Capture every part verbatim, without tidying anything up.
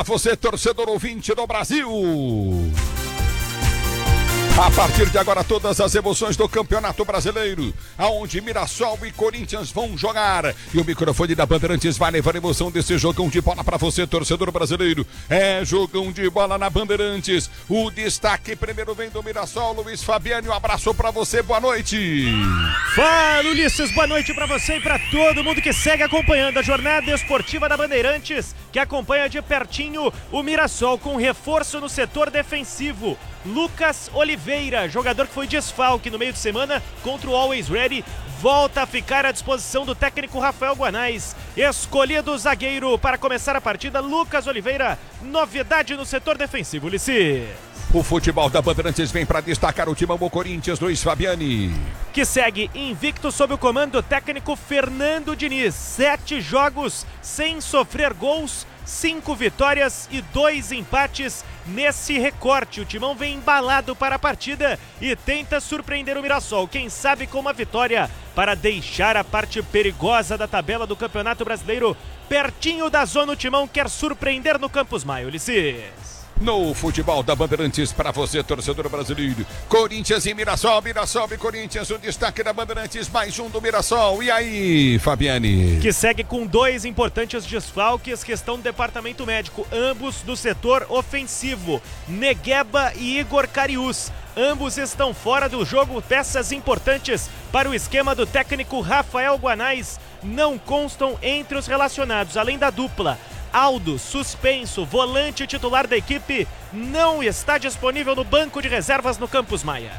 Você, torcedor ouvinte do Brasil. A partir de agora, todas as emoções do Campeonato Brasileiro, aonde Mirassol e Corinthians vão jogar. E o microfone da Bandeirantes vai levar a emoção desse jogão de bola para você, torcedor brasileiro. É jogão de bola na Bandeirantes. O destaque primeiro vem do Mirassol, Luiz Fabiani. Um abraço para você, boa noite. Fala, Ulisses, boa noite para você e para todo mundo que segue acompanhando a jornada esportiva da Bandeirantes, que acompanha de pertinho o Mirassol com reforço no setor defensivo. Lucas Oliveira, jogador que foi desfalque no meio de semana contra o Always Ready, volta a ficar à disposição do técnico Rafael Guanais. Escolhido zagueiro para começar a partida, Lucas Oliveira, novidade no setor defensivo, Ulisses. O futebol da Bandeirantes vem para destacar o timão do Corinthians, Luiz Fabiani, que segue invicto sob o comando técnico Fernando Diniz. Sete jogos sem sofrer gols, cinco vitórias e dois empates nesse recorte. O timão vem embalado para a partida e tenta surpreender o Mirassol, quem sabe com uma vitória, para deixar a parte perigosa da tabela do Campeonato Brasileiro pertinho da zona. O timão quer surpreender no Campus Maia, Ulisses. No futebol da Bandeirantes, para você, torcedor brasileiro, Corinthians e Mirassol, Mirassol e Corinthians, o destaque da Bandeirantes, mais um do Mirassol. E aí, Fabiani? Que segue com dois importantes desfalques que estão no departamento médico, ambos do setor ofensivo, Negueba e Igor Cariús. Ambos estão fora do jogo, peças importantes para o esquema do técnico Rafael Guanais. Não constam entre os relacionados, além da dupla. Aldo, suspenso, volante titular da equipe, não está disponível no banco de reservas no Campus Maia.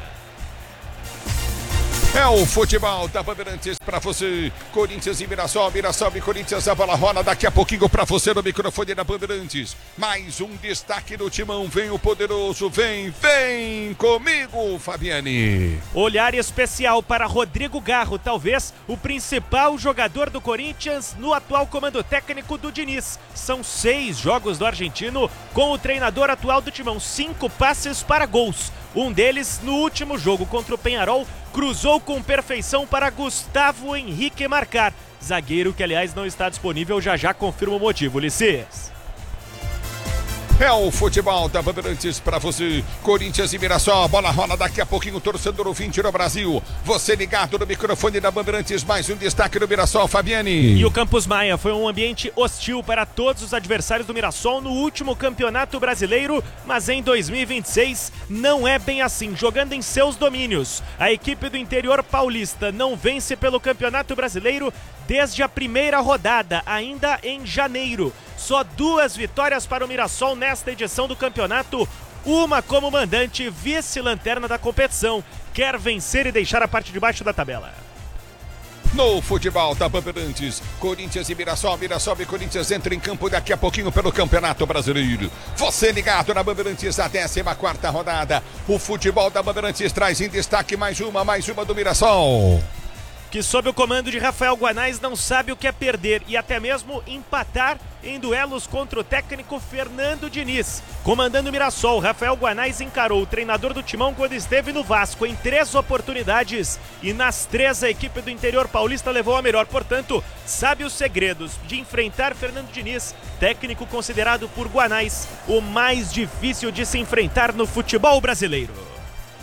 É o futebol da Bandeirantes para você, Corinthians e Mirassol, Mirassol e Corinthians, a bola rola daqui a pouquinho para você no microfone da Bandeirantes. Mais um destaque do timão, vem o poderoso, vem, vem comigo, Fabiani. Olhar especial para Rodrigo Garro, talvez o principal jogador do Corinthians no atual comando técnico do Diniz. São seis jogos do argentino com o treinador atual do timão, cinco passes para gols. Um deles no último jogo contra o Peñarol, cruzou com perfeição para Gustavo Henrique marcar. Zagueiro que, aliás, não está disponível, já já confirma o motivo, Ulisses. É o futebol da Bandeirantes para você, Corinthians e Mirassol, bola rola daqui a pouquinho, torcedor ouvinte no Brasil. Você ligado no microfone da Bandeirantes, mais um destaque do Mirassol, Fabiani. E o Campus Maia foi um ambiente hostil para todos os adversários do Mirassol no último Campeonato Brasileiro, mas em dois mil e vinte e seis não é bem assim, jogando em seus domínios. A equipe do interior paulista não vence pelo Campeonato Brasileiro desde a primeira rodada, ainda em janeiro. Só duas vitórias para o Mirassol nesta edição do campeonato, uma como mandante, vice-lanterna da competição. Quer vencer e deixar a parte de baixo da tabela. No futebol da Bandeirantes, Corinthians e Mirassol, Mirassol e Corinthians entram em campo daqui a pouquinho pelo Campeonato Brasileiro. Você ligado na Bandeirantes, a décima quarta rodada. O futebol da Bandeirantes traz em destaque mais uma, mais uma do Mirassol, que sob o comando de Rafael Guanais não sabe o que é perder e até mesmo empatar em duelos contra o técnico Fernando Diniz. Comandando o Mirassol, Rafael Guanais encarou o treinador do timão quando esteve no Vasco em três oportunidades e nas três a equipe do interior paulista levou a melhor. Portanto, sabe os segredos de enfrentar Fernando Diniz, técnico considerado por Guanais o mais difícil de se enfrentar no futebol brasileiro.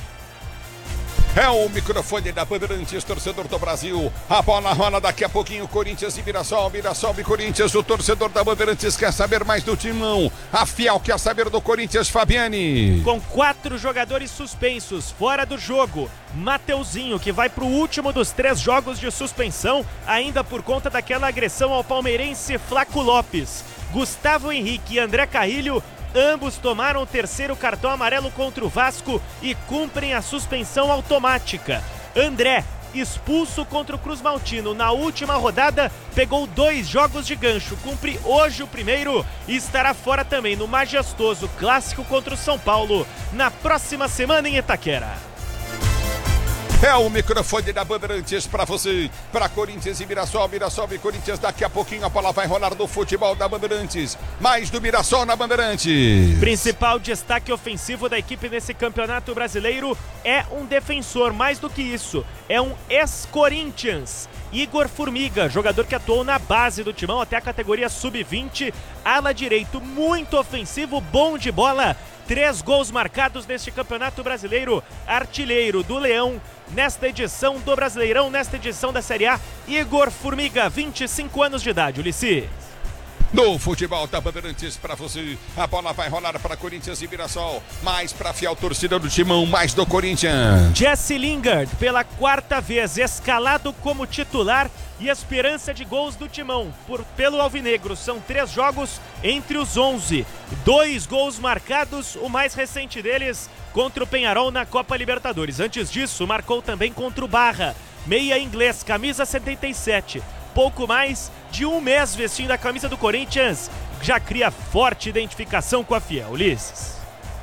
É o microfone da Bandeirantes, torcedor do Brasil. A bola rola daqui a pouquinho, Corinthians e Mirassol, Mirassol e Corinthians. O torcedor da Bandeirantes quer saber mais do timão. A Fiel quer saber do Corinthians, Fabiani. Com quatro jogadores suspensos, fora do jogo. Mateuzinho, que vai para o último dos três jogos de suspensão, ainda por conta daquela agressão ao palmeirense Flaco Lopes. Gustavo Henrique e André Carrilho, ambos tomaram o terceiro cartão amarelo contra o Vasco e cumprem a suspensão automática. André, expulso contra o Cruz Maltino na última rodada, pegou dois jogos de gancho, cumpre hoje o primeiro e estará fora também no majestoso clássico contra o São Paulo na próxima semana em Itaquera. É o microfone da Bandeirantes para você, para Corinthians e Mirassol, Mirassol e Corinthians. Daqui a pouquinho a bola vai rolar no futebol da Bandeirantes. Mais do Mirassol na Bandeirantes. Principal destaque ofensivo da equipe nesse campeonato brasileiro é um defensor, mais do que isso, é um ex-Corinthians. Igor Formiga, jogador que atuou na base do Timão até a categoria sub vinte, ala direito, muito ofensivo, bom de bola. Três gols marcados neste campeonato brasileiro, artilheiro do Leão, nesta edição do Brasileirão, nesta edição da Série A, Igor Formiga, vinte e cinco anos de idade, Ulisses. No futebol da Bandeirantes para você, a bola vai rolar para Corinthians e Mirassol, mais para a fiel torcida do Timão, mais do Corinthians. Jesse Lingard, pela quarta vez, escalado como titular e esperança de gols do Timão por, pelo Alvinegro. São três jogos entre os onze, dois gols marcados, o mais recente deles contra o Peñarol na Copa Libertadores. Antes disso, marcou também contra o Barra, meia inglês, camisa setenta e sete. Pouco mais de um mês vestindo a camisa do Corinthians, já cria forte identificação com a fiel, Ulisses.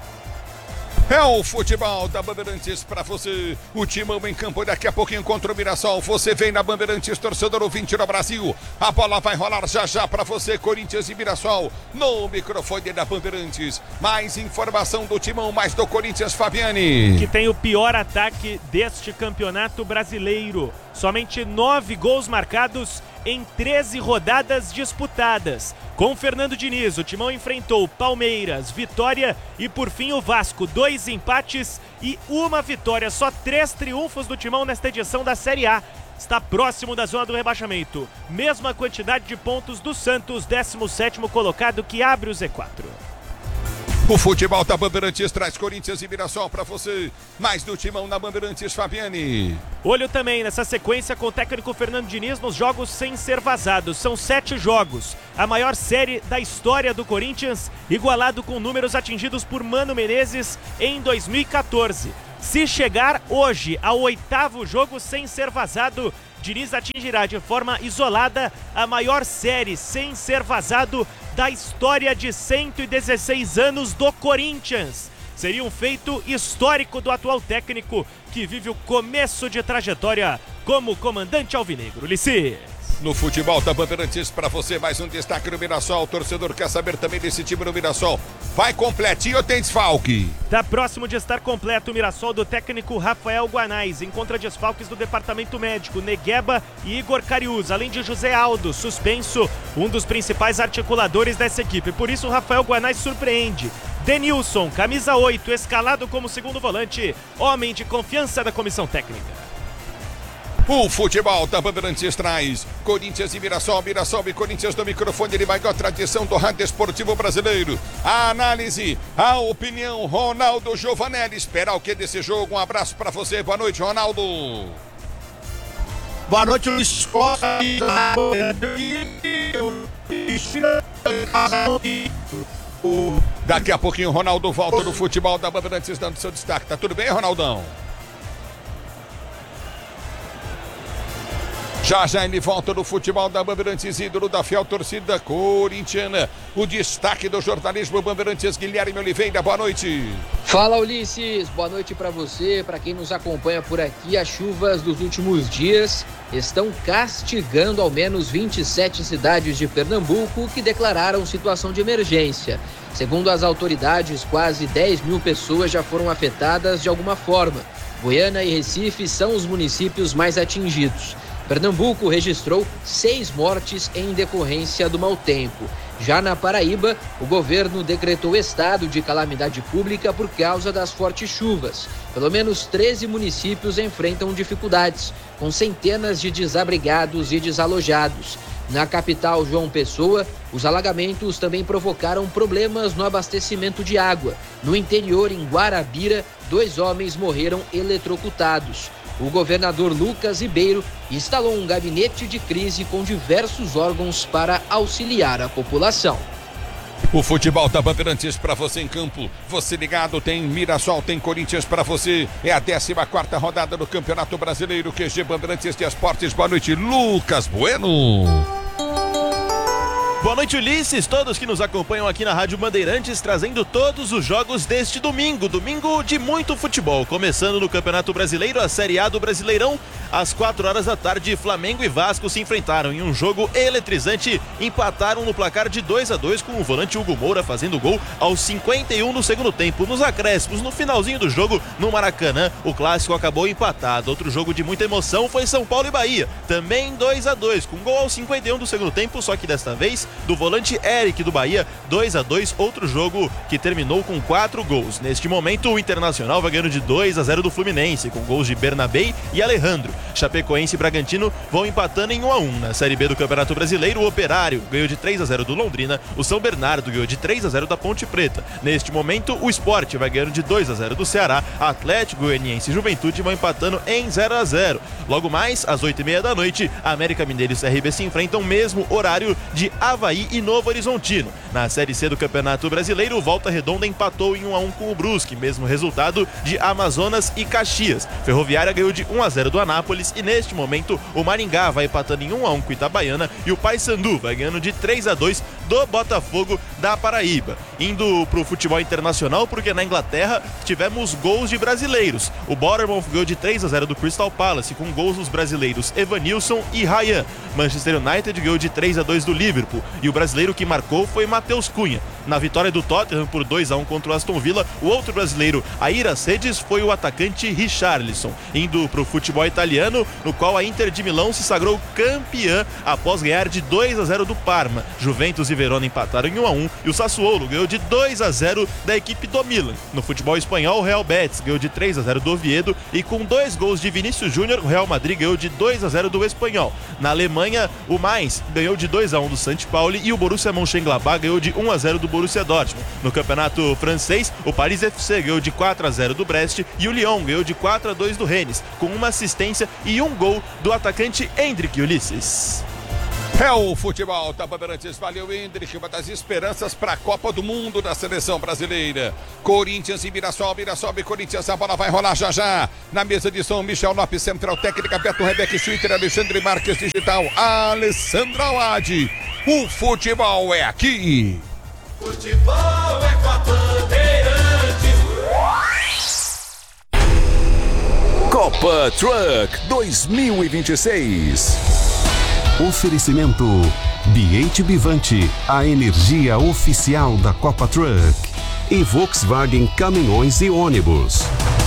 É o futebol da Bandeirantes para você, o Timão em campo daqui a pouquinho contra o Mirassol. Você vem na Bandeirantes, torcedor ouvinte no Brasil. A bola vai rolar já já para você, Corinthians e Mirassol, no microfone da Bandeirantes. Mais informação do Timão, mais do Corinthians, Fabiane. Que tem o pior ataque deste campeonato brasileiro. Somente nove gols marcados em treze rodadas disputadas. Com Fernando Diniz, o Timão enfrentou Palmeiras, Vitória e por fim o Vasco. Dois empates e uma vitória. Só três triunfos do Timão nesta edição da Série A. Está próximo da zona do rebaixamento. Mesma quantidade de pontos do Santos, décimo sétimo colocado, que abre o Z quatro. O futebol da Bandeirantes traz Corinthians e Mirassol para você. Mais do Timão na Bandeirantes, Fabiane. Olho também nessa sequência com o técnico Fernando Diniz nos jogos sem ser vazados. São sete jogos, a maior série da história do Corinthians, igualado com números atingidos por Mano Menezes em dois mil e quatorze. Se chegar hoje ao oitavo jogo sem ser vazado, Diniz atingirá de forma isolada a maior série sem ser vazado da história de cento e dezesseis anos do Corinthians. Seria um feito histórico do atual técnico que vive o começo de trajetória como comandante alvinegro. Ulisses. No futebol da Bandeirantes para você, mais um destaque no Mirassol. O torcedor quer saber também desse time no Mirassol. Vai completinho ou tem desfalque? Está próximo de estar completo o Mirassol do técnico Rafael Guanais. Encontra desfalques do departamento médico, Negueba e Igor Cariús, além de José Aldo, suspenso, um dos principais articuladores dessa equipe. Por isso o Rafael Guanais surpreende. Denilson, camisa oito, escalado como segundo volante, homem de confiança da comissão técnica. O futebol da Bandeirantes traz Corinthians e Mirassol, Mirassol e Corinthians no microfone, ele vai com a tradição do rádio esportivo brasileiro. A análise, a opinião, Ronaldo Giovanelli. Espera o que desse jogo? Um abraço para você, boa noite, Ronaldo. Boa noite, Luiz Costa. Daqui a pouquinho, Ronaldo volta no futebol da Bandeirantes dando seu destaque. Tá tudo bem, Ronaldão? Já já ele volta no futebol da Bandeirantes, ídolo da fiel torcida corintiana. O destaque do jornalismo Bandeirantes, Guilherme Oliveira, boa noite. Fala, Ulisses, boa noite para você, para quem nos acompanha por aqui. As chuvas dos últimos dias estão castigando ao menos vinte e sete cidades de Pernambuco que declararam situação de emergência. Segundo as autoridades, quase dez mil pessoas já foram afetadas de alguma forma. Goiânia e Recife são os municípios mais atingidos. Pernambuco registrou seis mortes em decorrência do mau tempo. Já na Paraíba, o governo decretou estado de calamidade pública por causa das fortes chuvas. Pelo menos treze municípios enfrentam dificuldades, com centenas de desabrigados e desalojados. Na capital João Pessoa, os alagamentos também provocaram problemas no abastecimento de água. No interior, em Guarabira, dois homens morreram eletrocutados. O governador Lucas Ribeiro instalou um gabinete de crise com diversos órgãos para auxiliar a população. O futebol da Bandeirantes para você em campo. Você ligado, tem Mirassol, tem Corinthians para você. É a décima quarta rodada do Campeonato Brasileiro. Q G Bandeirantes de Esportes. Boa noite, Lucas Bueno. Boa noite, Ulisses, todos que nos acompanham aqui na Rádio Bandeirantes, trazendo todos os jogos deste domingo, domingo de muito futebol, começando no Campeonato Brasileiro, a Série A do Brasileirão, às quatro horas da tarde, Flamengo e Vasco se enfrentaram em um jogo eletrizante, empataram no placar de dois a dois, com o volante Hugo Moura fazendo gol aos cinquenta e um no segundo tempo. Nos acréscimos, no finalzinho do jogo, no Maracanã, o clássico acabou empatado. Outro jogo de muita emoção foi São Paulo e Bahia, também dois a dois, com gol aos cinquenta e um do segundo tempo, só que desta vez do volante Eric do Bahia, dois a dois, outro jogo que terminou com quatro gols. Neste momento, o Internacional vai ganhando de dois a zero do Fluminense, com gols de Bernabé e Alejandro. Chapecoense e Bragantino vão empatando em um a um. Na Série B do Campeonato Brasileiro, o Operário ganhou de três a zero do Londrina, o São Bernardo ganhou de três a zero da Ponte Preta. Neste momento, o Sport vai ganhando de dois a zero do Ceará, Atlético Goianiense e Juventude vão empatando em zero a zero. Logo mais, às oito e meia da noite, América Mineiro e C R B se enfrentam, mesmo horário de Avaí e Novo Horizontino. Na Série C do Campeonato Brasileiro, Volta Redonda empatou em um a um com o Brusque, mesmo resultado de Amazonas e Caxias. Ferroviária ganhou de um a zero do Anápolis e neste momento o Maringá vai empatando em um a um com o Itabaiana e o Paysandu vai ganhando de três a dois do Botafogo da Paraíba. Indo pro futebol internacional, porque na Inglaterra tivemos gols de brasileiros. O Bournemouth ganhou de três a zero do Crystal Palace, com gols dos brasileiros Evanilson e Ryan. Manchester United ganhou de três a dois do Liverpool e o brasileiro que marcou foi Matheus Cunha. Na vitória do Tottenham por dois a um contra o Aston Villa, o outro brasileiro, Aira Cedes, foi o atacante Richarlison. Indo pro futebol italiano, no qual a Inter de Milão se sagrou campeã após ganhar de dois a zero do Parma. Juventus e Verona empataram em um a um e o Sassuolo ganhou de dois a zero da equipe do Milan. No futebol espanhol, o Real Betis ganhou de três a zero do Oviedo e com dois gols de Vinícius Júnior, o Real Madrid ganhou de dois a zero do Espanhol. Na Alemanha, o Mainz ganhou de dois a um do Saint Pauli e o Borussia Mönchengladbach ganhou de um a zero do Borussia Dortmund. No campeonato francês, o Paris F C ganhou de quatro a zero do Brest e o Lyon ganhou de quatro a dois do Rennes, com uma assistência e um gol do atacante Hendrick Ulisses. É o futebol da Bandeirantes. Valeu, Hendrick, uma das esperanças para a Copa do Mundo da seleção brasileira. Corinthians e Mirassol, Mirassol e Corinthians, a bola vai rolar já já. Na mesa de som, Michel Lopes, Central Técnica, Beto Rebeck, Twitter, Alexandre Marques, Digital, Alessandra Awad. O futebol é aqui. Futebol é com a Bandeirantes. Copa Truck dois mil e vinte e seis. Oferecimento B H B Vante, a energia oficial da Copa Truck. E Volkswagen Caminhões e Ônibus.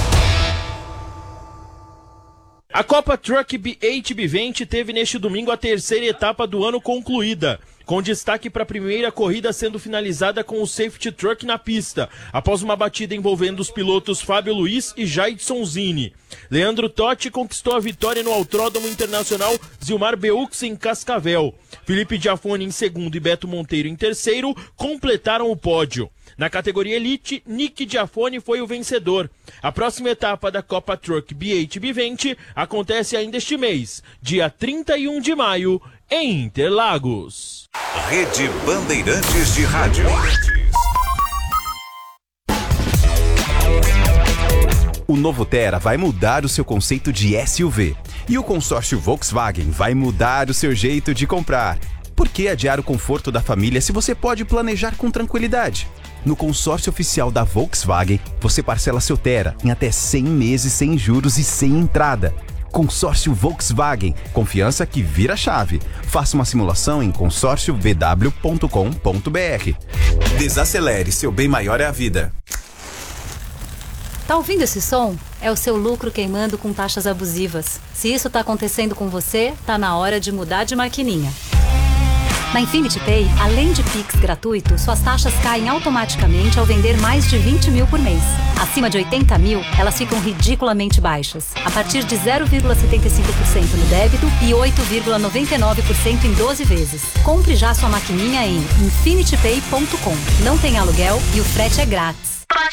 A Copa Truck B H B Vante teve neste domingo a terceira etapa do ano concluída, com destaque para a primeira corrida sendo finalizada com o Safety Truck na pista, após uma batida envolvendo os pilotos Fábio Luiz e Jaidson Zini. Leandro Totti conquistou a vitória no Autódromo Internacional Zilmar Beux em Cascavel. Felipe Giafone em segundo e Beto Monteiro em terceiro completaram o pódio. Na categoria Elite, Nick Giafone foi o vencedor. A próxima etapa da Copa Truck B H B Vante acontece ainda este mês, dia trinta e um de maio, em Interlagos. Rede Bandeirantes de Rádio. O novo Terra vai mudar o seu conceito de S U V. E o consórcio Volkswagen vai mudar o seu jeito de comprar. Por que adiar o conforto da família se você pode planejar com tranquilidade? No consórcio oficial da Volkswagen, você parcela seu Terra em até cem meses sem juros e sem entrada. Consórcio Volkswagen, confiança que vira chave. Faça uma simulação em consórcio v w ponto com ponto b r. Desacelere, seu bem maior é a vida. Tá ouvindo esse som? É o seu lucro queimando com taxas abusivas. Se isso tá acontecendo com você, tá na hora de mudar de maquininha. Na Infinity Pay, além de Pix gratuito, suas taxas caem automaticamente ao vender mais de vinte mil por mês. Acima de oitenta mil, elas ficam ridiculamente baixas, a partir de zero vírgula setenta e cinco por cento no débito e oito vírgula noventa e nove por cento em doze vezes. Compre já sua maquininha em infinity pay ponto com. Não tem aluguel e o frete é grátis.